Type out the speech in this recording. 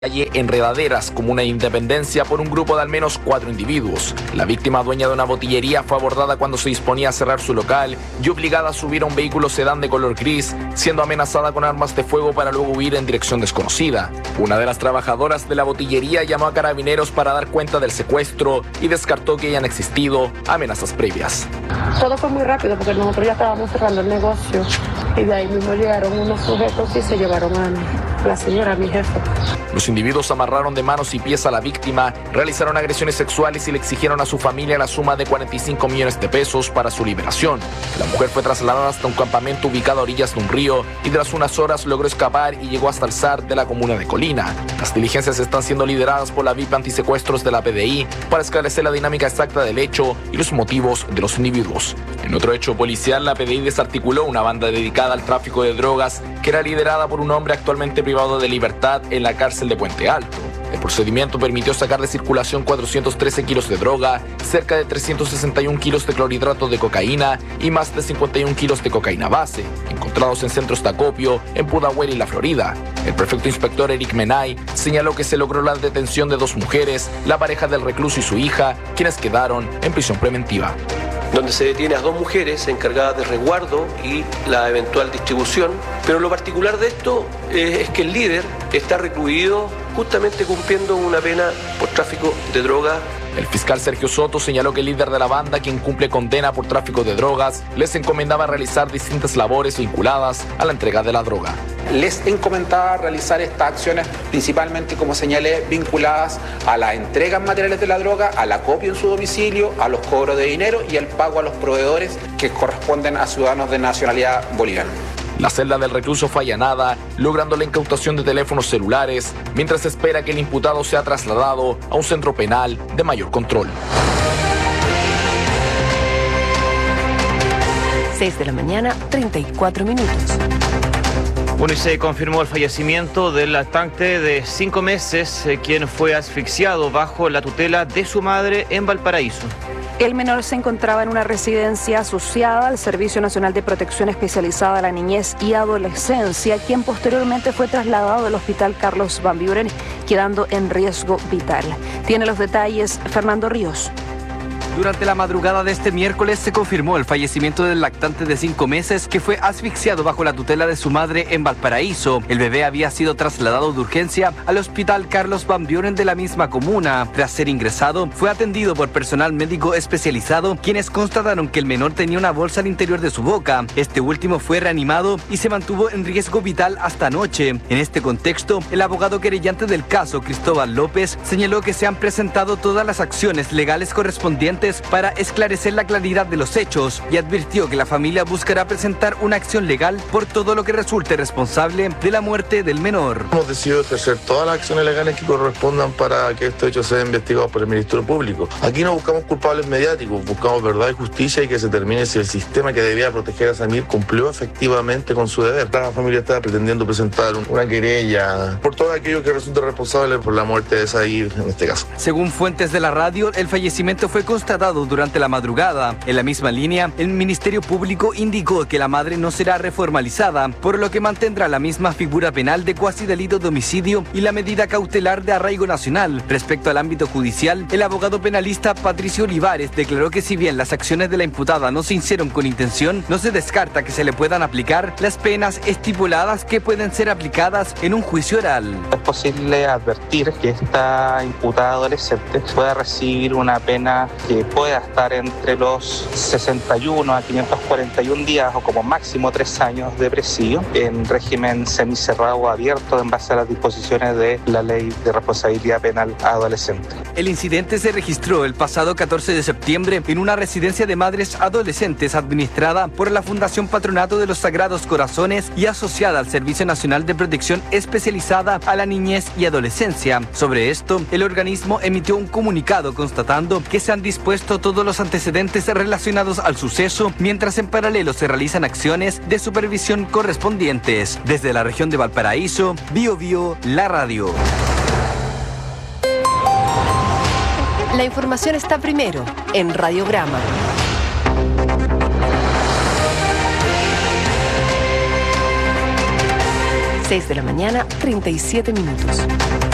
calle Enredaderas, comuna de Independencia, por un grupo de al menos 4 individuos. La víctima, dueña de una botillería, fue abordada cuando se disponía a cerrar su local y obligada a subir a un vehículo sedán de color gris, siendo amenazada con armas de fuego para luego huir en dirección desconocida. Una de las trabajadoras de la botillería llamó a carabineros para dar cuenta del secuestro y descartó que hayan existido amenazas previas. Todo fue muy rápido porque nosotros ya estábamos cerrando el negocio y de ahí mismo llegaron unos sujetos y se llevaron a la señora, a mi jefa. Los individuos amarraron de manos y pies a la víctima, realizaron agresiones sexuales y le exigieron a su familia la suma de 45 millones de pesos para su liberación. La mujer fue trasladada hasta un campamento ubicado a orillas de un río y tras unas horas logró escapar y llegó hasta el SAR de la comuna de Colina. Las diligencias están siendo lideradas por la VIP Antisecuestros de la PDI para esclarecer la dinámica exacta del hecho y los motivos de los individuos. En otro hecho policial, la PDI desarticuló una banda dedicada al tráfico de drogas que era liderada por un hombre actualmente privado de libertad en la cárcel de Puente Alto. El procedimiento permitió sacar de circulación 413 kilos de droga, cerca de 361 kilos de clorhidrato de cocaína y más de 51 kilos de cocaína base, encontrados en centros de acopio en Pudahuel y La Florida. El prefecto inspector Eric Menay señaló que se logró la detención de 2 mujeres, la pareja del recluso y su hija, quienes quedaron en prisión preventiva, donde se detiene a 2 mujeres encargadas de resguardo y la eventual distribución. Pero lo particular de esto es que el líder está recluido justamente cumpliendo una pena por tráfico de droga. El fiscal Sergio Soto señaló que el líder de la banda, quien cumple condena por tráfico de drogas, les encomendaba realizar distintas labores vinculadas a la entrega de la droga. Les encomendaba realizar estas acciones principalmente, como señalé, vinculadas a la entrega materiales de la droga, al acopio en su domicilio, a los cobros de dinero y el pago a los proveedores que corresponden a ciudadanos de nacionalidad boliviana. La celda del recluso fue allanada, logrando la incautación de teléfonos celulares, mientras se espera que el imputado sea trasladado a un centro penal de mayor control. 6 de la mañana, 34 minutos. Bueno, y se confirmó el fallecimiento del lactante de 5 meses, quien fue asfixiado bajo la tutela de su madre en Valparaíso. El menor se encontraba en una residencia asociada al Servicio Nacional de Protección Especializada a la Niñez y Adolescencia, quien posteriormente fue trasladado al Hospital Carlos Van Buren, quedando en riesgo vital. Tiene los detalles Fernando Ríos. Durante la madrugada de este miércoles se confirmó el fallecimiento del lactante de 5 meses que fue asfixiado bajo la tutela de su madre en Valparaíso. El bebé había sido trasladado de urgencia al Hospital Carlos Van Buren de la misma comuna. Tras ser ingresado, fue atendido por personal médico especializado, quienes constataron que el menor tenía una bolsa al interior de su boca. Este último fue reanimado y se mantuvo en riesgo vital hasta anoche. En este contexto, el abogado querellante del caso, Cristóbal López, señaló que se han presentado todas las acciones legales correspondientes para esclarecer la claridad de los hechos y advirtió que la familia buscará presentar una acción legal por todo lo que resulte responsable de la muerte del menor. Hemos decidido ejercer todas las acciones legales que correspondan para que estos hechos sean investigados por el Ministerio Público. Aquí no buscamos culpables mediáticos, buscamos verdad y justicia y que se termine si el sistema que debía proteger a Samir cumplió efectivamente con su deber. La familia está pretendiendo presentar una querella por todo aquello que resulte responsable por la muerte de Samir en este caso. Según fuentes de la radio, el fallecimiento fue constatado durante la madrugada. En la misma línea, el Ministerio Público indicó que la madre no será reformalizada, por lo que mantendrá la misma figura penal de cuasi delito de homicidio y la medida cautelar de arraigo nacional. Respecto al ámbito judicial, el abogado penalista Patricio Olivares declaró que si bien las acciones de la imputada no se hicieron con intención, no se descarta que se le puedan aplicar las penas estipuladas que pueden ser aplicadas en un juicio oral. Es posible advertir que esta imputada adolescente pueda recibir una pena que pueda estar entre los 61 a 541 días o como máximo 3 años de presidio en régimen semicerrado o abierto en base a las disposiciones de la Ley de Responsabilidad Penal Adolescente. El incidente se registró el pasado 14 de septiembre en una residencia de madres adolescentes administrada por la Fundación Patronato de los Sagrados Corazones y asociada al Servicio Nacional de Protección Especializada a la Niñez y Adolescencia. Sobre esto, el organismo emitió un comunicado constatando que se han dispuesto todos los antecedentes relacionados al suceso, mientras en paralelo se realizan acciones de supervisión correspondientes. Desde la región de Valparaíso, Bio, la radio. La información está primero en Radiograma. 6 de la mañana, 37 minutos.